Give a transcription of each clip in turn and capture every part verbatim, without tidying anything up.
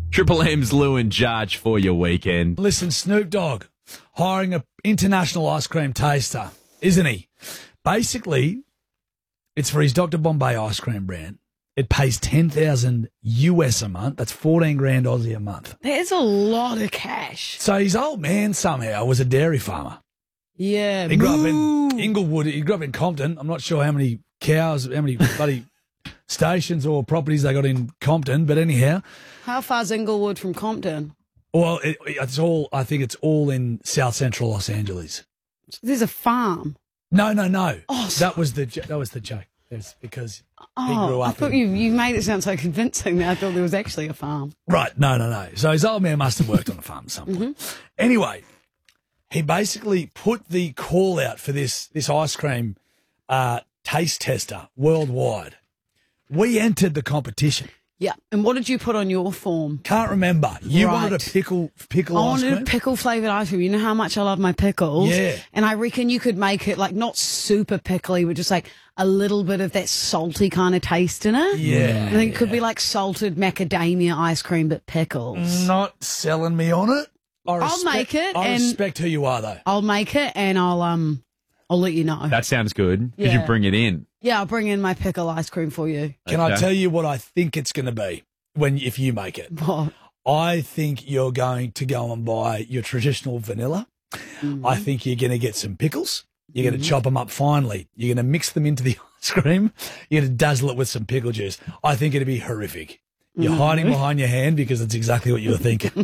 Triple M's Lou and Judge for your weekend. Listen, Snoop Dogg hiring an international ice cream taster, isn't he? Basically, it's for his Doctor Bombay ice cream brand. It pays ten thousand U S a month. That's fourteen grand Aussie a month. There's a lot of cash. So his old man somehow was a dairy farmer. Yeah. He grew up moo. in Inglewood. He grew up in Compton. I'm not sure how many cows, how many bloody stations or properties they got in Compton, but anyhow. How far's Inglewood from Compton? Well, it, it's all. I think it's all in South Central Los Angeles. There's a farm. No, no, no. Oh, that was the that was the joke. It's because oh, he grew up. I thought in, you you made it sound so convincing that I thought there was actually a farm. Right? No, no, no. So his old man must have worked on a farm at some point. Mm-hmm. Anyway, he basically put the call out for this this ice cream uh, taste tester worldwide. We entered the competition. Yeah. And what did you put on your form? Can't remember. You Right. wanted a pickle pickle I ice wanted cream? a pickle flavoured ice cream. You know how much I love my pickles? Yeah. And I reckon you could make it like not super pickly, but just like a little bit of that salty kind of taste in it. Yeah. I think it could be like salted macadamia ice cream, but pickles. Not selling me on it. I I'll respect, make it I and- respect who you are, though. I'll make it and I'll um I'll let you know. That sounds good. Could Yeah. you bring it in? Yeah, I'll bring in my pickle ice cream for you. Can I Okay. tell you what I think it's going to be when if you make it? What? I think you're going to go and buy your traditional vanilla. Mm-hmm. I think you're going to get some pickles. You're going to chop them up finely. You're going to mix them into the ice cream. You're going to dazzle it with some pickle juice. I think it'd be horrific. You're Mm-hmm. hiding behind your hand because that's exactly what you were thinking.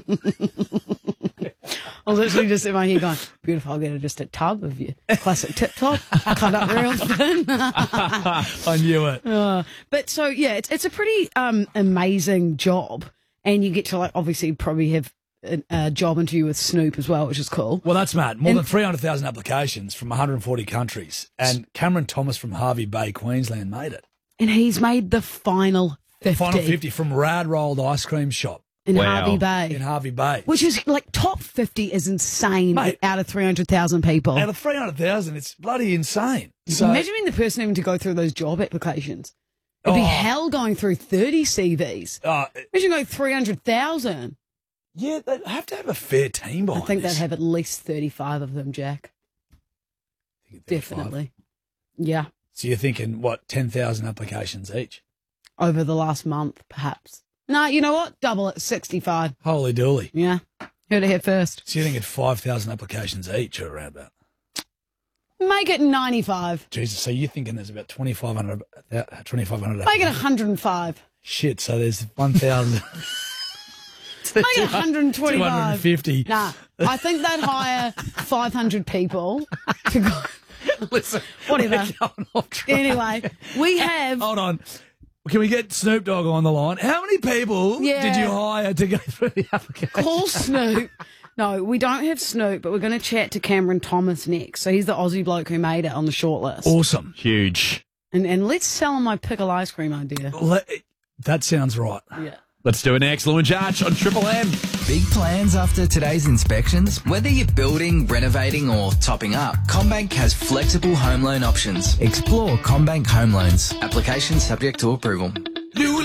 I was literally just in my head going, beautiful, I'll get it just a tub of you. Classic tip top. Cut up real thin. I knew it. Uh, but so, yeah, it's it's a pretty um, amazing job. And you get to, like, obviously probably have a, a job interview with Snoop as well, which is cool. Well, that's mad. More And- than three hundred thousand applications from one hundred forty countries. And Cameron Thomas from Harvey Bay, Queensland, made it. And he's made the final fifty. Final fifty from Rad Rolled Ice Cream Shop In Wow. Harvey Bay. in Harvey Bay. Which is, like, top fifty is insane Mate. out of three hundred thousand people. Out of three hundred thousand, it's bloody insane. So, Imagine being the person having to go through those job applications. It'd be Oh. hell going through thirty C Vs. uh, Imagine going three hundred thousand. yeah, they have to have a fair team I behind think this. they'd have at least thirty-five of them, Jack. Definitely. Yeah. So you're thinking, what, ten thousand applications each? Over the last month, perhaps. No, you know what? Double it, sixty-five. Holy dooly. Yeah. Heard it here first. So you think it's five thousand applications each or around that? Make it ninety-five. Jesus, so you're thinking there's about twenty-five hundred, uh, twenty-five hundred Make it one hundred five. Shit, so there's one thousand. Make it one hundred two twenty-five. hundred fifty. Nah, I think they'd hire five hundred people to go. Listen, Whatever. we're going off track. Anyway, we have. Hold on. Can we get Snoop Dogg on the line? How many people Yeah. did you hire to go through the application? Call Snoop. No, we don't have Snoop, but we're going to chat to Cameron Thomas next. So he's the Aussie bloke who made it on the shortlist. Awesome. Huge. And and let's sell him my pickle ice cream idea. Le- that sounds right. Yeah. Let's do it next. Lou and Judge on Triple M. Big plans after today's inspections? Whether you're building, renovating or topping up, CommBank has flexible home loan options. Explore CommBank Home Loans. Application subject to approval.